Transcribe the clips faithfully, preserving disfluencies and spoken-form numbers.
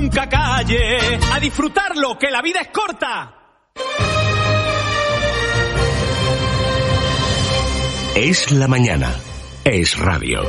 nunca calle. A disfrutarlo, que la vida es corta. Es la mañana. Es radio.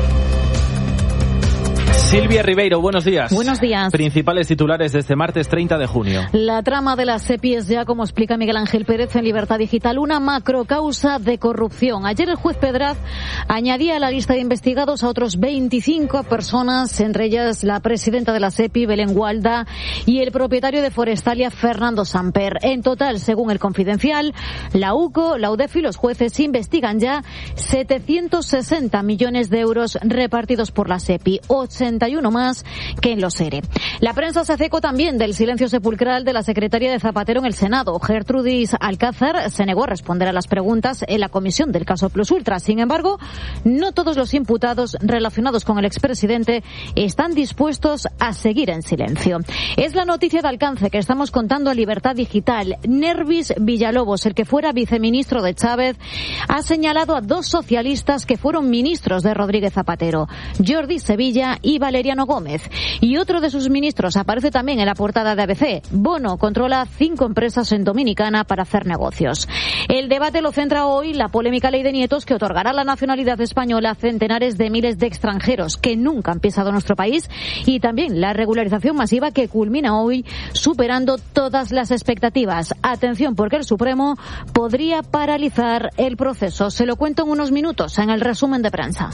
Silvia Ribeiro, buenos días. Buenos días. Principales titulares de este martes treinta de junio. La trama de la SEPI es ya, como explica Miguel Ángel Pérez en Libertad Digital, una macrocausa de corrupción. Ayer el juez Pedraz añadía a la lista de investigados a otros veinticinco personas, entre ellas la presidenta de la SEPI, Belén Gualda, y el propietario de Forestalia, Fernando Samper. En total, según el Confidencial, la UCO, la UDEF y los jueces investigan ya setecientos sesenta millones de euros repartidos por la SEPI, ochenta y uno más que en los ERE. La prensa se hace eco también del silencio sepulcral de la secretaria de Zapatero en el Senado. Gertrudis Alcázar se negó a responder a las preguntas en la comisión del caso Plus Ultra. Sin embargo, no todos los imputados relacionados con el expresidente están dispuestos a seguir en silencio. Es la noticia de alcance que estamos contando en Libertad Digital. Nervis Villalobos, el que fuera viceministro de Chávez, ha señalado a dos socialistas que fueron ministros de Rodríguez Zapatero, Jordi Sevilla y Valeriano Gómez. Y otro de sus ministros aparece también en la portada de A B C. Bono controla cinco empresas en Dominicana para hacer negocios. El debate lo centra hoy la polémica ley de nietos que otorgará la nacionalidad española a centenares de miles de extranjeros que nunca han pisado nuestro país, y también la regularización masiva que culmina hoy superando todas las expectativas. Atención, porque el Supremo podría paralizar el proceso. Se lo cuento en unos minutos en el resumen de prensa.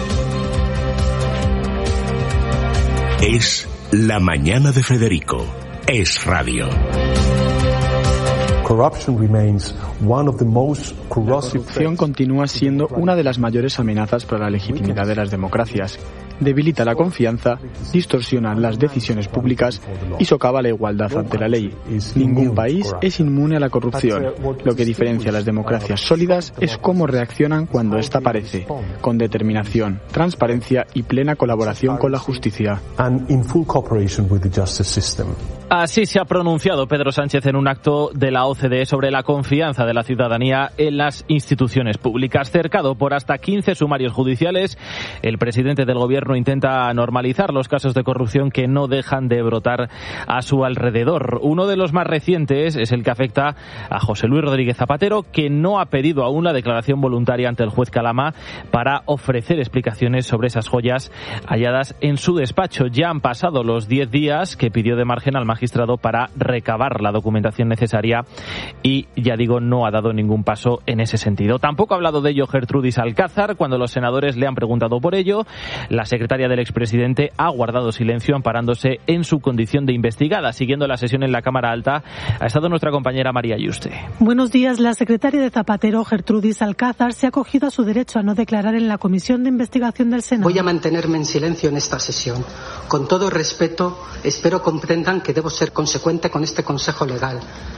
Es la mañana de Federico. Es radio. La corrupción continúa siendo una de las mayores amenazas para la legitimidad de las democracias. Debilita la confianza, distorsiona las decisiones públicas y socava la igualdad ante la ley. Ningún país es inmune a la corrupción. Lo que diferencia a las democracias sólidas es cómo reaccionan cuando ésta aparece, con determinación, transparencia y plena colaboración con la justicia. Así se ha pronunciado Pedro Sánchez en un acto de la O C D E sobre la confianza de la ciudadanía en las instituciones públicas. Cercado por hasta quince sumarios judiciales, el presidente del gobierno intenta normalizar los casos de corrupción que no dejan de brotar a su alrededor. Uno de los más recientes es el que afecta a José Luis Rodríguez Zapatero, que no ha pedido aún la declaración voluntaria ante el juez Calama para ofrecer explicaciones sobre esas joyas halladas en su despacho. Ya han pasado los diez días que pidió de margen al magistrado para recabar la documentación necesaria y, ya digo, no ha dado ningún paso en ese sentido. Tampoco ha hablado de ello Gertrudis Alcázar cuando los senadores le han preguntado por ello. La secretaria del expresidente ha guardado silencio amparándose en su condición de investigada. Siguiendo la sesión en la Cámara Alta ha estado nuestra compañera María Yuste. Buenos días. La secretaria de Zapatero, Gertrudis Alcázar, se ha acogido a su derecho a no declarar en la Comisión de Investigación del Senado. Voy a mantenerme en silencio en esta sesión. Con todo respeto, espero comprendan que debo ser consecuente con este consejo legal.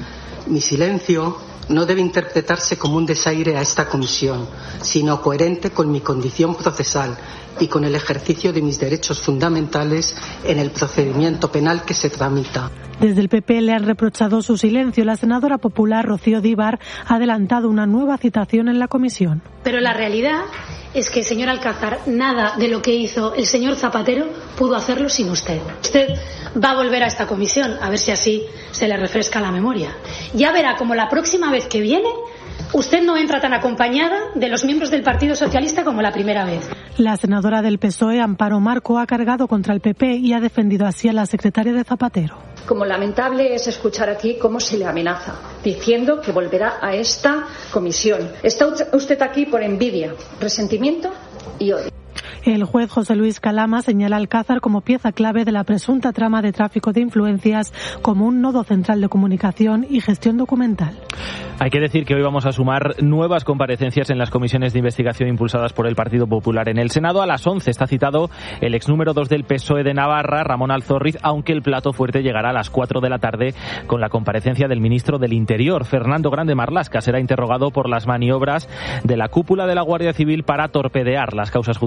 Mi silencio no debe interpretarse como un desaire a esta comisión, sino coherente con mi condición procesal y con el ejercicio de mis derechos fundamentales en el procedimiento penal que se tramita. Desde el P P le han reprochado su silencio. La senadora popular Rocío Díbar ha adelantado una nueva citación en la comisión. Pero la realidad es que, señor Alcázar, nada de lo que hizo el señor Zapatero pudo hacerlo sin usted. Usted va a volver a esta comisión, a ver si así se le refresca la memoria. Ya verá como la próxima vez que viene, usted no entra tan acompañada de los miembros del Partido Socialista como la primera vez. La senadora del P S O E, Amparo Marco, ha cargado contra el P P y ha defendido así a la secretaria de Zapatero. Como lamentable es escuchar aquí cómo se le amenaza, diciendo que volverá a esta comisión. Está usted aquí por envidia, resentimiento y odio. El juez José Luis Calama señala a Alcázar como pieza clave de la presunta trama de tráfico de influencias, como un nodo central de comunicación y gestión documental. Hay que decir que hoy vamos a sumar nuevas comparecencias en las comisiones de investigación impulsadas por el Partido Popular en el Senado. A las once está citado el ex número dos del P S O E de Navarra, Ramón Alzorriz, aunque el plato fuerte llegará a las cuatro de la tarde con la comparecencia del ministro del Interior, Fernando Grande Marlaska. Será interrogado por las maniobras de la cúpula de la Guardia Civil para torpedear las causas judiciales que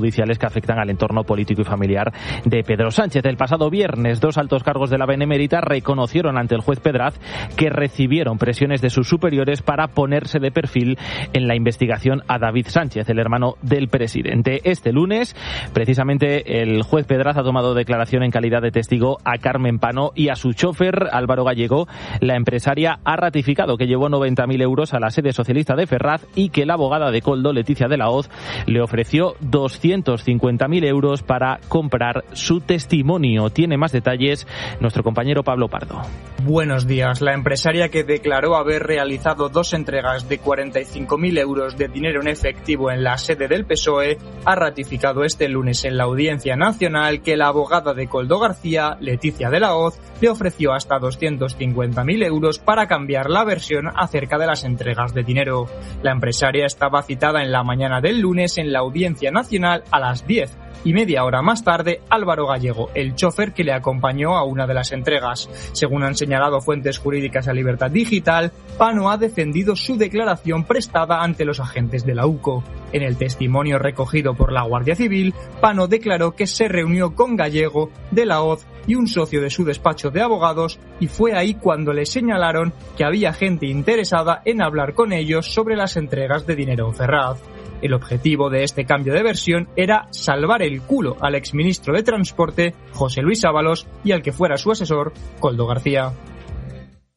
afectan al entorno político y familiar de Pedro Sánchez. El pasado viernes, dos altos cargos de la Benemérita reconocieron ante el juez Pedraz que recibieron presiones de sus superiores para ponerse de perfil en la investigación a David Sánchez, el hermano del presidente. Este lunes, precisamente, el juez Pedraz ha tomado declaración en calidad de testigo a Carmen Pano y a su chofer, Álvaro Gallego. La empresaria ha ratificado que llevó noventa mil euros a la sede socialista de Ferraz y que la abogada de Koldo, Leticia de la Hoz, le ofreció doscientos cincuenta mil euros para comprar su testimonio. Tiene más detalles nuestro compañero Pablo Pardo. Buenos días. La empresaria, que declaró haber realizado dos entregas de cuarenta y cinco mil euros de dinero en efectivo en la sede del P S O E, ha ratificado este lunes en la Audiencia Nacional que la abogada de Koldo García, Leticia de la Hoz, le ofreció hasta doscientos cincuenta mil euros para cambiar la versión acerca de las entregas de dinero. La empresaria estaba citada en la mañana del lunes en la Audiencia Nacional a las diez. Y media hora más tarde, Álvaro Gallego, el chofer que le acompañó a una de las entregas. Según han señalado fuentes jurídicas a Libertad Digital, Pano ha defendido su declaración prestada ante los agentes de la U C O. En el testimonio recogido por la Guardia Civil, Pano declaró que se reunió con Gallego, de la Hoz y un socio de su despacho de abogados, y fue ahí cuando le señalaron que había gente interesada en hablar con ellos sobre las entregas de dinero en Ferraz. El objetivo de este cambio de versión era salvar el culo al exministro de Transporte, José Luis Ábalos, y al que fuera su asesor, Koldo García.